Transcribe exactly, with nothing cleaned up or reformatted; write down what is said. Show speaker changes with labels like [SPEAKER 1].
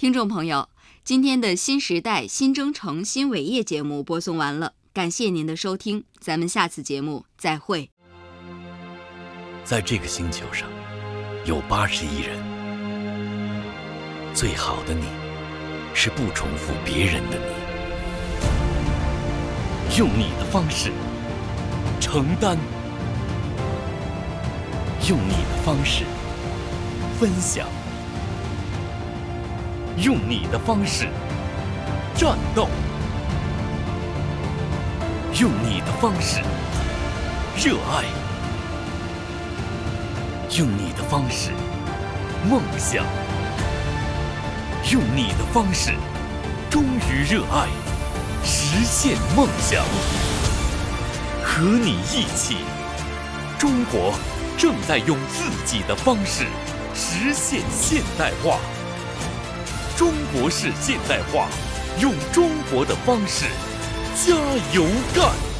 [SPEAKER 1] 听众朋友，今天的新时代新征程新伟业节目播送完了，感谢您的收听，咱们下次节目再会。
[SPEAKER 2] 在这个星球上有八十亿人，最好的你是不重复别人的你，用你的方式承担，用你的方式分享，用你的方式战斗，用你的方式热爱，用你的方式梦想，用你的方式忠于热爱，实现梦想。和你一起，中国正在用自己的方式实现现代化。中国式现代化，用中国的方式加油干！